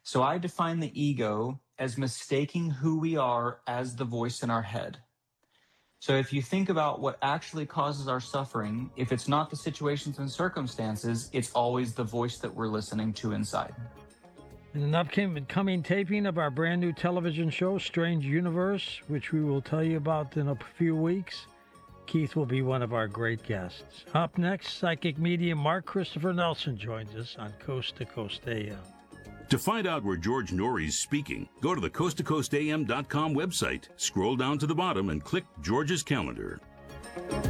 So I define the ego as mistaking who we are as the voice in our head. So if you think about what actually causes our suffering, if it's not the situations and circumstances, it's always the voice that we're listening to inside. In an upcoming taping of our brand new television show, Strange Universe, which we will tell you about in a few weeks, Keith will be one of our great guests. Up next, psychic medium Mark Christopher Nelson joins us on Coast to Coast AM. To find out where George Norrie's speaking, go to the coasttocoastam.com website, scroll down to the bottom, and click George's calendar.